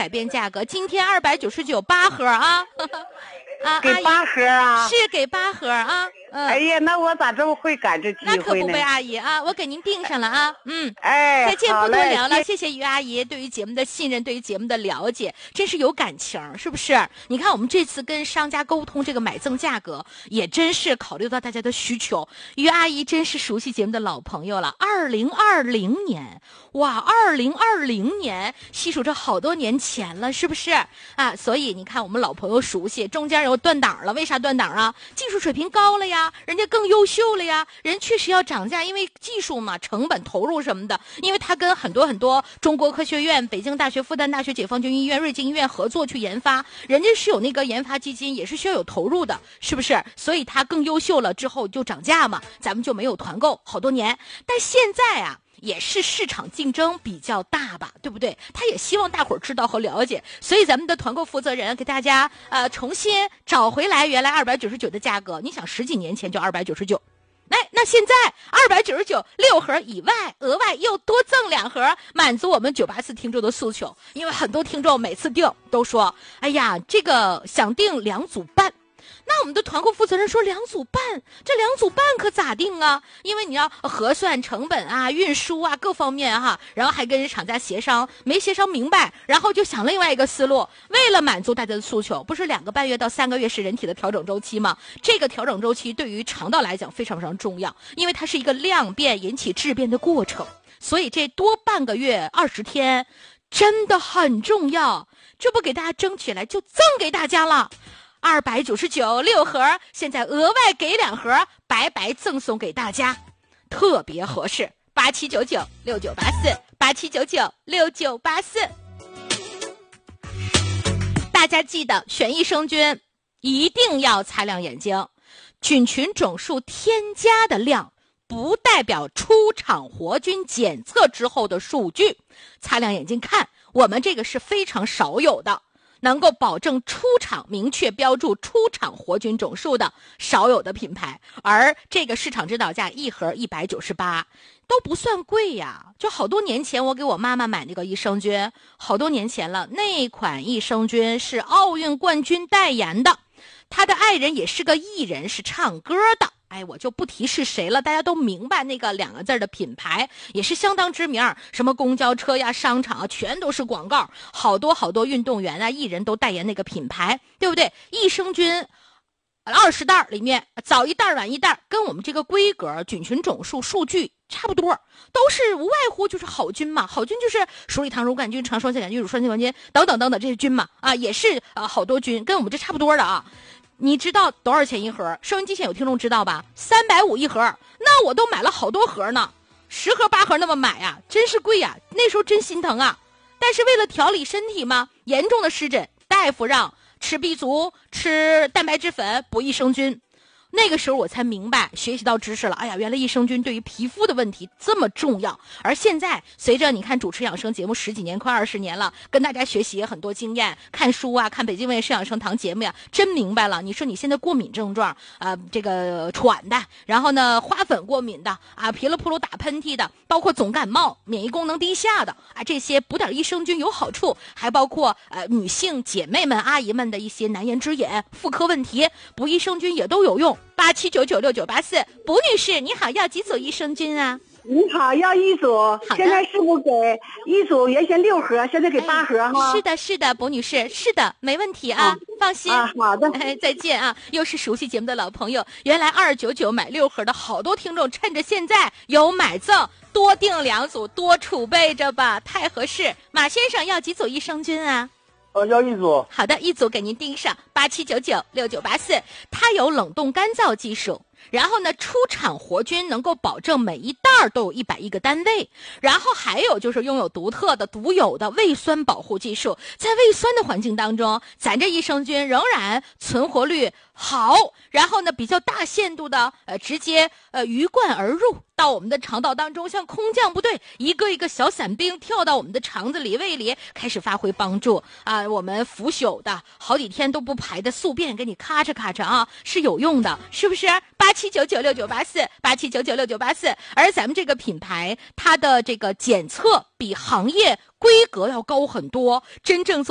改变价格，今天299，8盒啊。 给8盒啊？ 是给8盒啊。 哎呀，那我咋这么会赶这机会呢？ 那可不呗，阿姨啊，我给您订上了啊。 哎， 再见，不多聊了，谢谢于阿姨对于节目的信任，对于节目的了解，真是有感情，是不是？你看我们这次跟商家沟通这个买赠价格，也真是考虑到大家的需求。于阿姨真是熟悉节目的老朋友了。2020年，哇，2020年，细数着好多年前了，是不是啊？所以你看我们老朋友熟悉，中间有断档了，为啥断档啊？技术水平高了呀，人家更优秀了呀，人确实要涨价，因为技术嘛，成本投入什么的，因为他跟很多中国科学院、北京大学、复旦大学、解放军医院、瑞金医院合作去研发，人家是有那个研发基金，也是需要有投入的，是不是？所以他更优秀了之后就涨价嘛，咱们就没有团购好多年。但现在啊，也是市场竞争比较大吧，对不对？他也希望大伙儿知道和了解，所以咱们的团购负责人给大家重新找回来原来299的价格。你想10几年前就299，那现在299，6盒以外，额外又多赠2盒，满足我们984听众的诉求。因为很多听众每次订都说，哎呀，这个想订2组半。那我们的团购负责人说2组半，这2组半可咋定啊？因为你要核算成本啊、运输啊各方面哈，然后还跟厂家协商，没协商明白，然后就想另外一个思路，为了满足大家的诉求，不是2个半月到3个月是人体的调整周期吗？这个调整周期对于肠道来讲非常非常重要，因为它是一个量变引起质变的过程，所以这多半个月20天真的很重要。这不给大家争取来就赠给大家了。299，6盒，现在额外给2盒，白白赠送给大家，特别合适。87996984，87996984。大家记得选益生菌一定要擦亮眼睛，菌群种数添加的量不代表出厂活菌检测之后的数据，擦亮眼睛看，我们这个是非常少有的。能够保证出厂明确标注出厂活菌种数的少有的品牌，而这个市场指导价1盒198都不算贵呀。就好多年前我给我妈妈买那个益生菌，好多年前了，那款益生菌是奥运冠军代言的，他的爱人也是个艺人，是唱歌的。哎，我就不提是谁了，大家都明白那个2个字的品牌也是相当知名，什么公交车呀、商场啊，全都是广告，好多运动员啊、艺人都代言那个品牌，对不对？益生菌20袋里面早1袋晚1袋，跟我们这个规格、菌群种数数据差不多，都是无外乎就是好菌嘛。好菌就是鼠李糖乳杆菌、肠双腺杆菌、乳酸腺杆菌等等这些菌嘛，啊，也是好多菌，跟我们这差不多的啊。你知道多少钱1盒？收音机前有听众知道吧？350一盒，那我都买了好多盒呢，10盒8盒那么买啊，真是贵呀，那时候真心疼啊。但是为了调理身体嘛，严重的湿疹，大夫让吃 B 族，吃蛋白质粉，补益生菌。那个时候我才明白，学习到知识了。哎呀，原来益生菌对于皮肤的问题这么重要。而现在随着你看主持养生节目10几年，快20年了，跟大家学习很多经验，看书啊，看北京卫视养生堂节目呀，真明白了。你说你现在过敏症状这个喘的，然后呢花粉过敏的啊，噼里扑噜打喷嚏的，包括总感冒、免疫功能低下的啊，这些补点益生菌有好处。还包括女性姐妹们、阿姨们的一些难言之隐、妇科问题，补益生菌也都有用。87996984，卜女士你好，要几组益生菌啊？ 你好，要1组，现在是不是给1组？原先6盒，现在给8盒哈？ 是的，卜女士，是的，没问题啊，放心啊。好的， 再见啊！又是熟悉节目的老朋友，原来299买6盒的好多听众，趁着现在有买赠，多订2组，多储备着吧，太合适。马先生要几组益生菌啊？ 要1组。 好的，1组给您订上，87996984，它有冷冻干燥技术。然后呢，出厂活菌能够保证每一袋都有110个单位，然后还有就是拥有独特的、独有的胃酸保护技术，在胃酸的环境当中，咱这益生菌仍然存活率好，然后呢比较大限度的直接鱼贯而入到我们的肠道当中，像空降部队一个一个小伞兵跳到我们的肠子里、胃里，开始发挥帮助啊！我们腐朽的好几天都不排的宿便给你咔嚓咔嚓啊，是有用的，是不是？87996984，87996984。而咱们这个品牌，它的这个检测比行业规格要高很多，真正做